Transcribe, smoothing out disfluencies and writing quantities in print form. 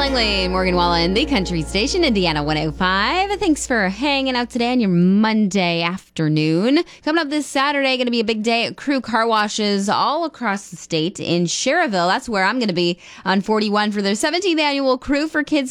Langley, Morgan Wallen, the country station, Indiana 105. Thanks for hanging out today on your Monday afternoon. Coming up this Saturday, going to be a big day at Crew Car Washes all across the state in Cherville. That's where I'm going to be on 41 for their 17th annual Crew for Kids